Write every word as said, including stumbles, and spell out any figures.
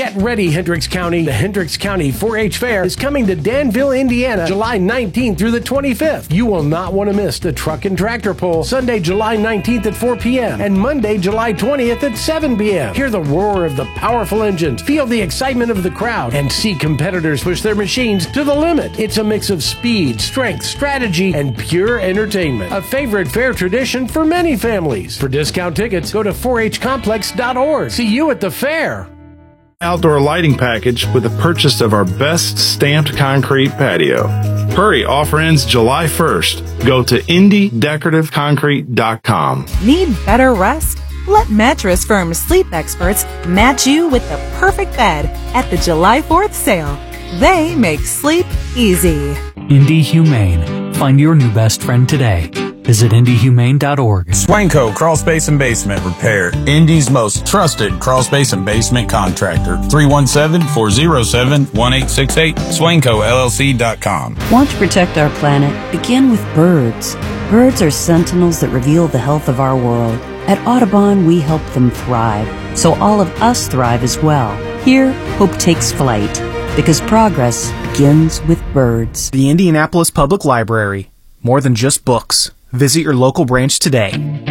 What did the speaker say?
Get ready, Hendricks County. The Hendricks County four H Fair is coming to Danville, Indiana, July nineteenth through the twenty-fifth. You will not want to miss the truck and tractor pull, Sunday, July nineteenth at four p.m. and Monday, July twentieth at seven p.m. Hear the roar of the powerful engines, feel the excitement of the crowd, and see competitors push their machines to the limit. It's a mix of speed, strength, strategy, and pure entertainment. A favorite fair tradition for many families. For discount tickets, go to four H complex dot org. See you at the fair. Outdoor lighting package with the purchase of our best stamped concrete patio. Hurry, offer ends July first. Go to indy decorative concrete dot com. Need better rest? Let Mattress Firm Sleep Experts match you with the perfect bed at the July fourth sale. They make sleep easy. Indy Humane. Find your new best friend today. Visit indy humane dot org. Swanko Crawl Space and Basement Repair. Indy's most trusted crawl space and basement contractor. three one seven, four zero seven, one eight six eight. Swanko L L C dot com. Want to protect our planet? Begin with birds. Birds are sentinels that reveal the health of our world. At Audubon, we help them thrive, so all of us thrive as well. Here, hope takes flight, because progress begins with birds. The Indianapolis Public Library. More than just books. Visit your local branch today.